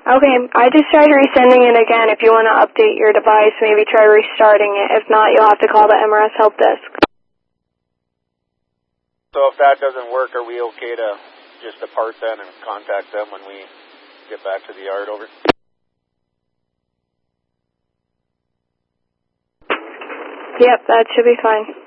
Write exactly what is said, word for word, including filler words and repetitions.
Okay, I just tried resending it again. If you want to update your device, maybe try restarting it. If not, you'll have to call the M R S help desk. So if that doesn't work, are we okay to just depart then and contact them when we get back to the yard, over? Yep, that should be fine.